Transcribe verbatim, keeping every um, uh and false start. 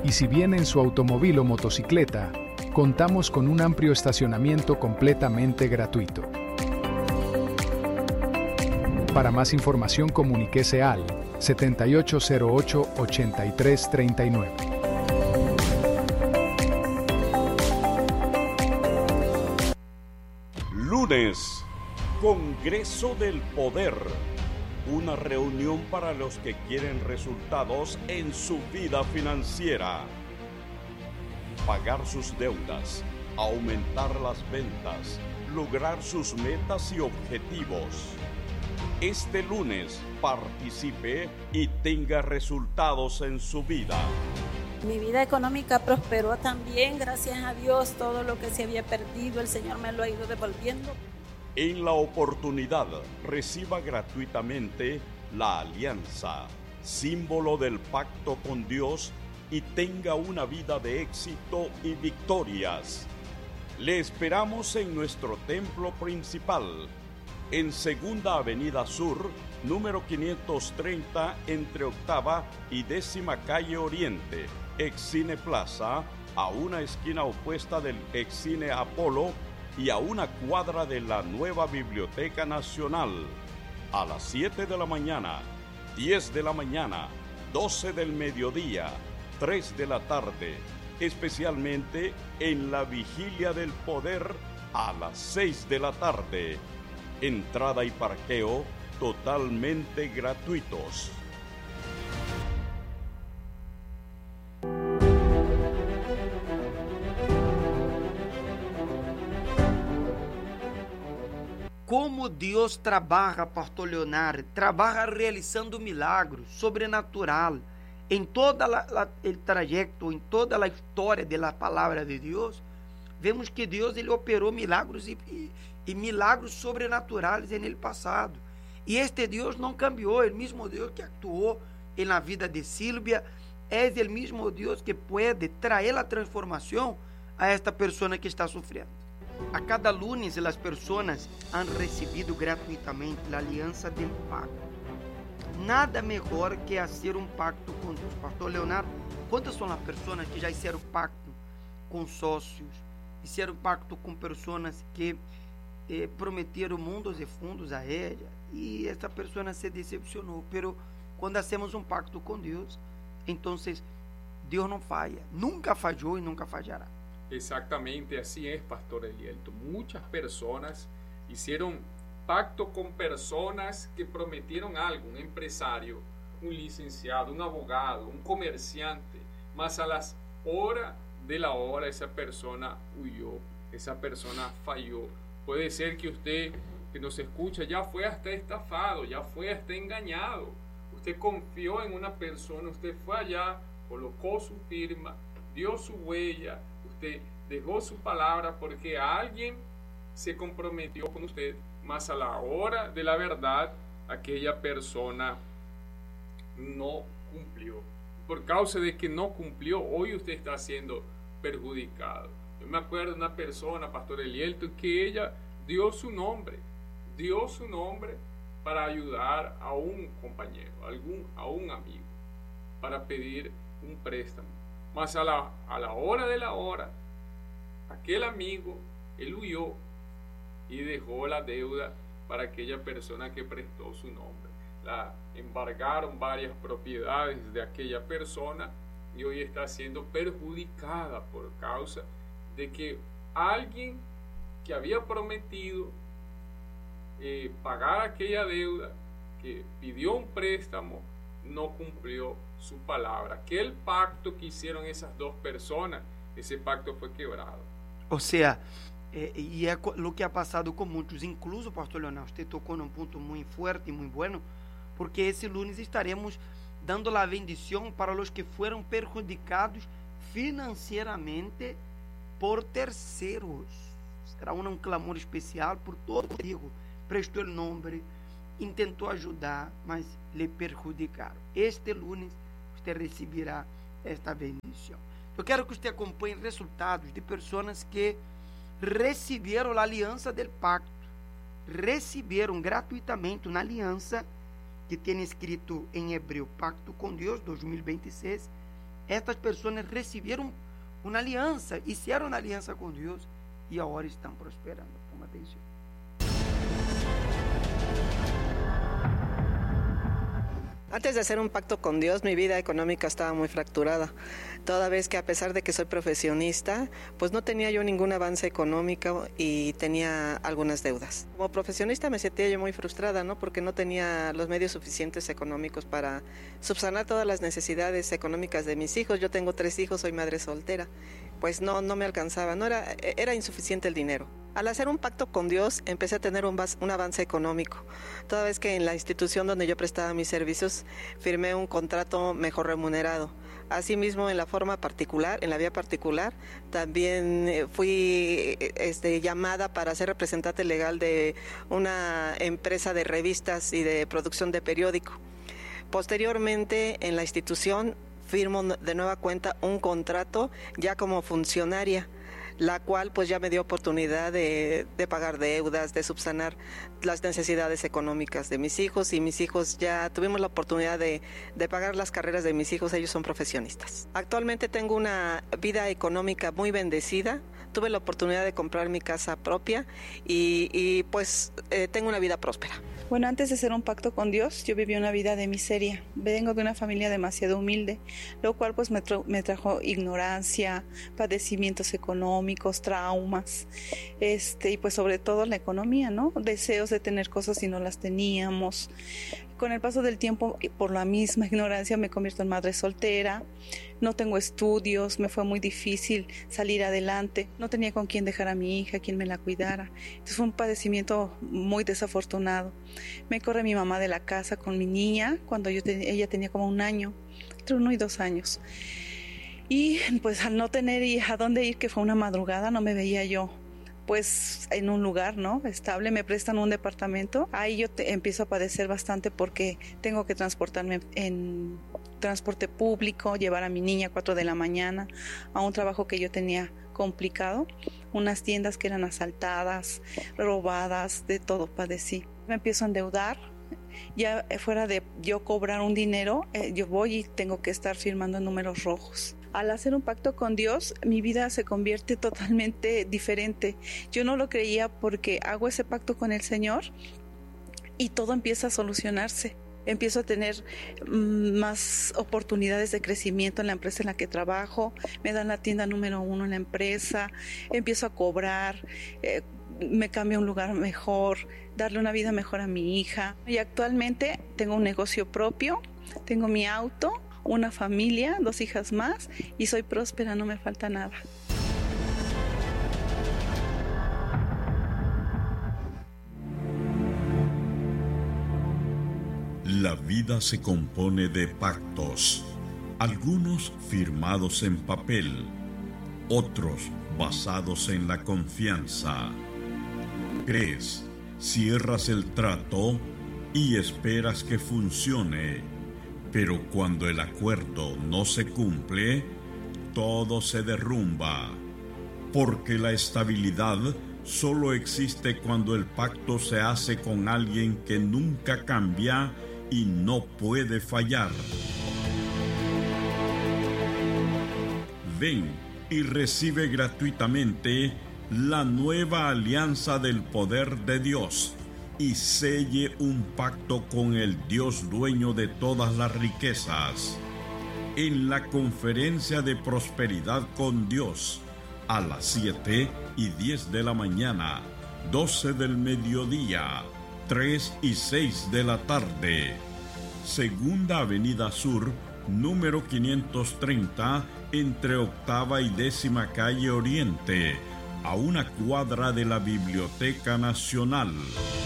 Y si viene en su automóvil o motocicleta, contamos con un amplio estacionamiento completamente gratuito. Para más información, comuníquese al setenta y ocho cero ocho, ochenta y tres treinta y nueve. Lunes, Congreso del Poder. Una reunión para los que quieren resultados en su vida financiera. Pagar sus deudas, aumentar las ventas, lograr sus metas y objetivos. Este lunes participe y tenga resultados en su vida. Mi vida económica prosperó también, gracias a Dios. Todo lo que se había perdido, el Señor me lo ha ido devolviendo. En la oportunidad, reciba gratuitamente la Alianza, símbolo del pacto con Dios, y tenga una vida de éxito y victorias. Le esperamos en nuestro templo principal, en Segunda Avenida Sur, número quinientos treinta, entre Octava y Décima Calle Oriente, Excine Plaza, a una esquina opuesta del Excine Apolo y a una cuadra de la nueva Biblioteca Nacional. A las siete de la mañana, diez de la mañana, doce del mediodía, tres de la tarde, especialmente en la Vigilia del Poder a las seis de la tarde. Entrada y parqueo totalmente gratuitos. Como Deus trabalha, Pastor Leonardo, trabalha realizando milagros sobrenatural em todo o trajeto, em toda a história da palavra de Deus. Vemos que Deus ele operou milagros e, e, e milagros sobrenaturais no passado. E este Deus não cambiou, o mesmo Deus que actuou na vida de Silvia, é o mesmo Deus que pode trazer a transformação a esta pessoa que está sofrendo. A cada lunes, as pessoas han recebido gratuitamente a aliança del pacto. Nada melhor que fazer um pacto com Deus. Pastor Leonardo, quantas são as pessoas que já fizeram pacto com sócios, fizeram pacto com pessoas que eh, prometeram mundos e fundos a ela, e essa pessoa se decepcionou. Pero quando hacemos um pacto com Deus, então Deus não falha, nunca falhou e nunca falhará. Exactamente, así es, Pastor Elielto. Muchas personas hicieron pacto con personas que prometieron algo, un empresario, un licenciado, un abogado, un comerciante, mas a las horas de la hora esa persona huyó, esa persona falló. Puede ser que usted que nos escucha ya fue hasta estafado, ya fue hasta engañado. Usted confió en una persona, usted fue allá, colocó su firma, dio su huella, usted dejó su palabra porque alguien se comprometió con usted, mas a la hora de la verdad aquella persona no cumplió. Por causa de que no cumplió, hoy usted está siendo perjudicado. Yo me acuerdo de una persona, Pastor Elielto, que ella dio su nombre, dio su nombre para ayudar a un compañero, a, algún, a un amigo, para pedir un préstamo. Mas a la, a la hora de la hora, aquel amigo, él huyó y dejó la deuda para aquella persona que prestó su nombre. La embargaron varias propiedades de aquella persona y hoy está siendo perjudicada por causa de que alguien que había prometido eh, pagar aquella deuda, que pidió un préstamo, no cumplió su palabra. Aquel pacto que hicieron esas dos personas, ese pacto fue quebrado. Ou seja, é, e é o que ha passado com muitos, incluso, Pastor Leonardo, você tocou num ponto muito forte e muito bueno, porque esse lunes estaremos dando a bendição para os que foram perjudicados financeiramente por terceiros. Será um, um clamor especial por todo o amigo, prestou o nome, intentou ajudar, mas lhe perjudicaram. Este lunes você receberá esta bendição. Eu quero que você acompanhe resultados de pessoas que receberam a aliança do pacto, receberam gratuitamente uma aliança que tem escrito em hebreu, Pacto com Deus dois mil e vinte e seis, estas personas recibieron una alianza, hicieron una alianza con Dios y ahora están prosperando. Toma atención. Antes de hacer un pacto con Dios, mi vida económica estaba muy fracturada. Toda vez que a pesar de que soy profesionista, pues no tenía yo ningún avance económico y tenía algunas deudas. Como profesionista me sentía yo muy frustrada, ¿no? Porque no tenía los medios suficientes económicos para subsanar todas las necesidades económicas de mis hijos. Yo tengo tres hijos, soy madre soltera. Pues no, no me alcanzaba, no era, era insuficiente el dinero. Al hacer un pacto con Dios, empecé a tener un, un avance económico. Toda vez que en la institución donde yo prestaba mis servicios, firmé un contrato mejor remunerado. Asimismo, en la forma particular, en la vía particular, también fui este, llamada para ser representante legal de una empresa de revistas y de producción de periódico. Posteriormente, en la institución, firmo de nueva cuenta un contrato ya como funcionaria, la cual pues ya me dio oportunidad de, de pagar deudas, de subsanar las necesidades económicas de mis hijos, y mis hijos ya tuvimos la oportunidad de, de pagar las carreras de mis hijos. Ellos son profesionistas. Actualmente tengo una vida económica muy bendecida, tuve la oportunidad de comprar mi casa propia y, y pues eh, tengo una vida próspera. Bueno, antes de hacer un pacto con Dios, yo viví una vida de miseria. Vengo de una familia demasiado humilde, lo cual pues me, tra- me trajo ignorancia, padecimientos económicos, traumas, este, y pues sobre todo la economía, ¿no? Deseos de tener cosas y no las teníamos. Con el paso del tiempo, por la misma ignorancia, me convierto en madre soltera, no tengo estudios, me fue muy difícil salir adelante, no tenía con quién dejar a mi hija, quien me la cuidara. Entonces fue un padecimiento muy desafortunado. Me corre mi mamá de la casa con mi niña cuando yo te, ella tenía como un año, entre uno y dos años. Y pues al no tener a dónde ir, que fue una madrugada, no me veía yo pues en un lugar, ¿no?, estable. Me prestan un departamento. Ahí yo te, empiezo a padecer bastante porque tengo que transportarme en transporte público, llevar a mi niña a cuatro de la mañana a un trabajo que yo tenía complicado, unas tiendas que eran asaltadas, robadas, de todo padecí. Me empiezo a endeudar. Ya fuera de yo cobrar un dinero, eh, yo voy y tengo que estar firmando en números rojos. Al hacer un pacto con Dios, mi vida se convierte totalmente diferente. Yo no lo creía porque hago ese pacto con el Señor y todo empieza a solucionarse. Empiezo a tener más oportunidades de crecimiento en la empresa en la que trabajo. Me dan la tienda número uno en la empresa. Empiezo a cobrar. Eh, me cambio a un lugar mejor, darle una vida mejor a mi hija. Y actualmente tengo un negocio propio, tengo mi auto, una familia, dos hijas más, y soy próspera, no me falta nada. La vida se compone de pactos, algunos firmados en papel, otros basados en la confianza. Crees, cierras el trato y esperas que funcione, pero cuando el acuerdo no se cumple, todo se derrumba, porque la estabilidad solo existe cuando el pacto se hace con alguien que nunca cambia y no puede fallar. Ven y recibe gratuitamente la nueva alianza del poder de Dios y selle un pacto con el Dios dueño de todas las riquezas. En la conferencia de prosperidad con Dios, a las siete y diez de la mañana, doce del mediodía, tres y seis de la tarde. Segunda Avenida Sur, número quinientos treinta, entre octava y décima calle Oriente, a una cuadra de la Biblioteca Nacional.